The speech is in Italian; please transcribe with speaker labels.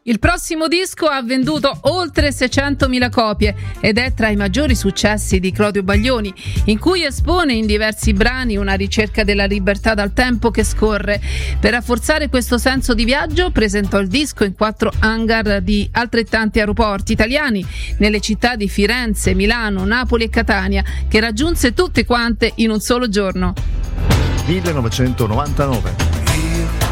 Speaker 1: Il prossimo disco ha venduto oltre 600.000 copie ed è tra i maggiori successi di Claudio Baglioni, in cui espone in diversi brani una ricerca della libertà dal tempo che scorre. Per rafforzare questo senso di viaggio presentò il disco in 4 hangar di altrettanti aeroporti italiani nelle città di Firenze, Milano, Napoli e Catania, che raggiunse tutte quante in un solo giorno.
Speaker 2: 1999